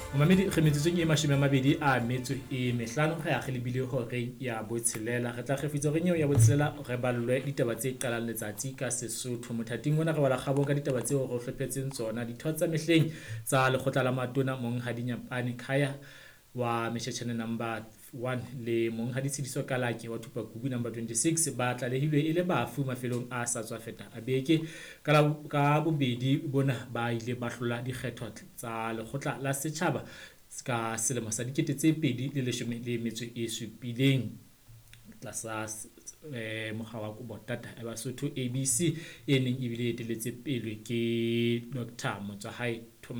Mamedi re metsotsong e 25 re a lebile hore ya botshelela re tla kgefutsa re nyeo ya botshelela re ballwe ditaba tse qalang letsatsi ka Sesotho mothating mona re bala kgabong ka ditaba tseo re hlophetseng tsona ditho tsa mehleng tsa lekgotla la matona monghadi Nyapane Khaya wa Mesheshane number 1 le monghadi Sidiso Kalake wa Thupakubu number 26 ba tlalehilwe ile bafu mafelong a sa tswa feta a beke ka bobedi bona ba ile ba hlola dikgetho tsa lekgotla la setjhaba ka selemo sa 2017 tlasa mokga wa Kubotata ya Basotho ABC e neng ebile e eteletse pele ke Dr. Motsoae